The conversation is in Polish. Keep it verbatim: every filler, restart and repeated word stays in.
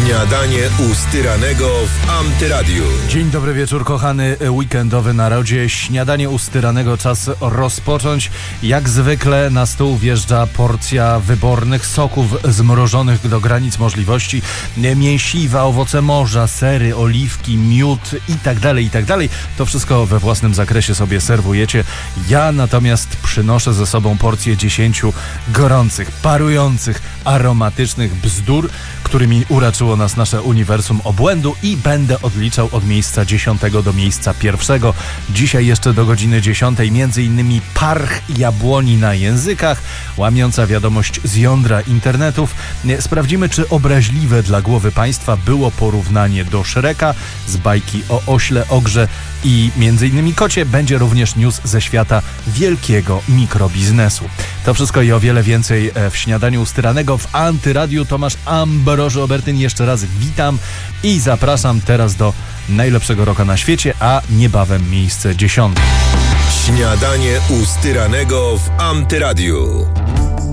Śniadanie u Styranego w Antyradiu. Dzień dobry wieczór, kochany weekendowy narodzie. Śniadanie u Styranego czas rozpocząć. Jak zwykle na stół wjeżdża porcja wybornych soków zmrożonych do granic możliwości. Mięsiwa, owoce morza, sery, oliwki, miód i tak dalej, i tak dalej. To wszystko we własnym zakresie sobie serwujecie. Ja natomiast przynoszę ze sobą porcję dziesięciu gorących, parujących, aromatycznych bzdur, którymi uraczyło nas nasze uniwersum obłędu, i będę odliczał od miejsca dziesiątego do miejsca pierwszego. Dzisiaj jeszcze do godziny dziesiątej między innymi parch jabłoni na językach, łamiąca wiadomość z jądra internetów. Sprawdzimy, czy obraźliwe dla głowy państwa było porównanie do Shreka z bajki o ośle, ogrze i między innymi kocie. Będzie również news ze świata wielkiego mikrobiznesu. To wszystko i o wiele więcej w Śniadaniu u Styranego w Antyradiu. Tomasz Ambroży Obertyn, jeszcze raz witam i zapraszam teraz do najlepszego rocka na świecie, a niebawem miejsce dziesiąte. Śniadanie u Styranego w Antyradiu.